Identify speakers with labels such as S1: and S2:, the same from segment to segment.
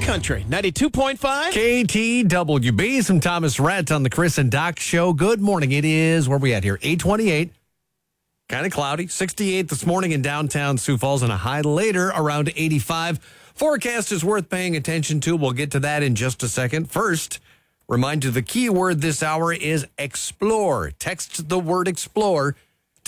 S1: Country 92.5
S2: KTWB. Some Thomas Rhett on the Chris and Doc Show. Good morning. It is, where we at here? 828. Kind of cloudy. 68 this morning in downtown Sioux Falls, and a high later around 85. Forecast is worth paying attention to. We'll get to that in just a second. First, remind you the key word this hour is explore. Text the word explore to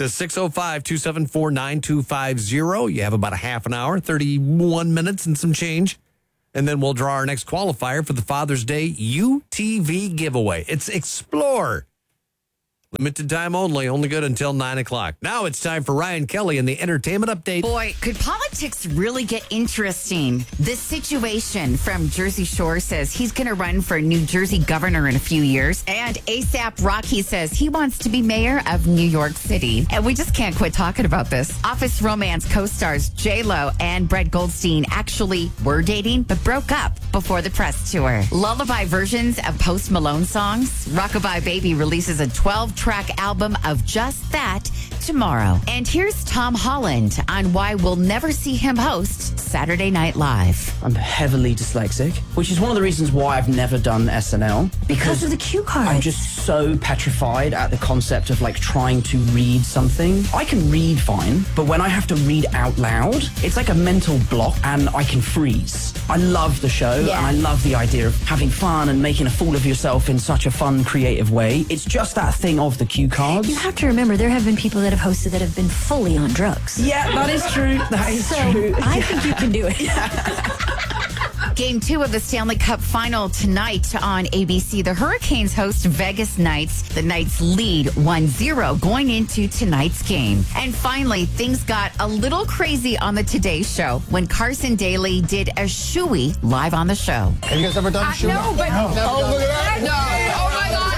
S2: 605-274-9250. You have about a half an hour, 31 minutes and some change. And then we'll draw our next qualifier for the Father's Day UTV giveaway. It's explore. Limited time only good until 9 o'clock. Now it's time for Ryan Kelly and the entertainment update.
S3: Boy, could politics really get interesting? This situation from Jersey Shore says he's going to run for New Jersey governor in a few years. And A$AP Rocky says he wants to be mayor of New York City. And we just can't quit talking about this. Office Romance co-stars J-Lo and Brett Goldstein actually were dating, but broke up before the press tour. Lullaby versions of Post Malone songs. Rockabye Baby releases a 12-track album of just that tomorrow. And here's Tom Holland on why we'll never see him host Saturday Night Live.
S4: I'm heavily dyslexic, which is one of the reasons why I've never done SNL.
S5: Because of the cue card.
S4: I'm just so petrified at the concept of like trying to read something. I can read fine, but when I have to read out loud, it's like a mental block and I can freeze. I love the show and I love the idea of having fun and making a fool of yourself in such a fun, creative way. It's just that thing of the cue cards.
S5: You have to remember, there have been people that have hosted that have been fully on drugs.
S4: Yeah, that is true. That is true.
S5: I think you can do it.
S3: Game 2 of the Stanley Cup Final tonight on ABC. The Hurricanes host Vegas Knights. The Knights lead 1-0 going into tonight's game. And finally, things got a little crazy on the Today Show when Carson Daly did a shoey live on the show.
S6: Have you guys ever done a shoey?
S3: No, but...
S6: Oh, look at that.
S7: No. Oh, my God.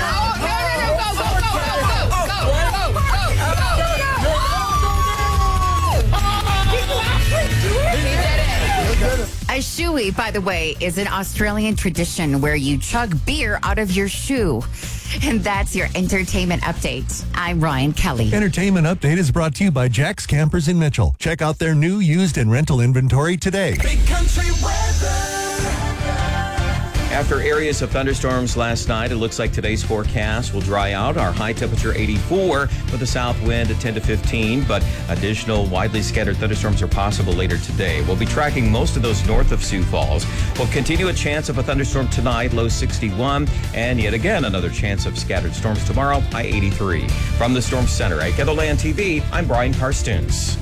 S3: A shoey, by the way, is an Australian tradition where you chug beer out of your shoe. And that's your entertainment update. I'm Ryan Kelly.
S8: Entertainment Update is brought to you by Jack's Campers in Mitchell. Check out their new, used, and rental inventory today.
S1: Big Country weather.
S9: After areas of thunderstorms last night, it looks like today's forecast will dry out. Our high temperature 84 with a south wind at 10 to 15, but additional widely scattered thunderstorms are possible later today. We'll be tracking most of those north of Sioux Falls. We'll continue a chance of a thunderstorm tonight, low 61, and yet again another chance of scattered storms tomorrow, high 83. From the Storm Center at KELOLAND TV, I'm Brian Karstuns.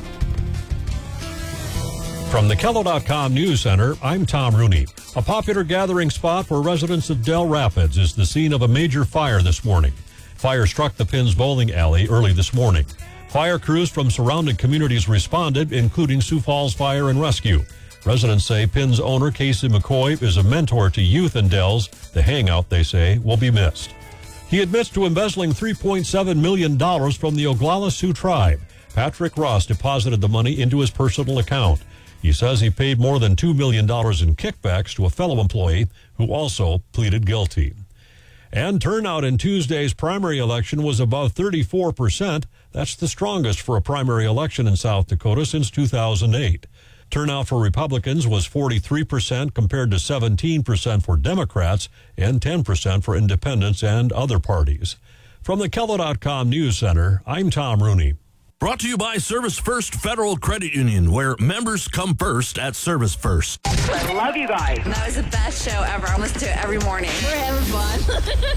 S10: From the KELO.com News Center, I'm Tom Rooney. A popular gathering spot for residents of Dell Rapids is the scene of a major fire this morning. Fire struck the Pins Bowling Alley early this morning. Fire crews from surrounding communities responded, including Sioux Falls Fire and Rescue. Residents say Pins owner Casey McCoy is a mentor to youth in Dells. The hangout, they say, will be missed. He admits to embezzling $3.7 million from the Oglala Sioux tribe. Patrick Ross deposited the money into his personal account. He says he paid more than $2 million in kickbacks to a fellow employee who also pleaded guilty. And turnout in Tuesday's primary election was above 34%. That's the strongest for a primary election in South Dakota since 2008. Turnout for Republicans was 43% compared to 17% for Democrats and 10% for independents and other parties. From the KELO.com News Center, I'm Tom Rooney.
S11: Brought to you by Service First Federal Credit Union, where members come first at Service First.
S12: I love you guys.
S13: That was the best show ever. I listen to it every morning. We're having fun.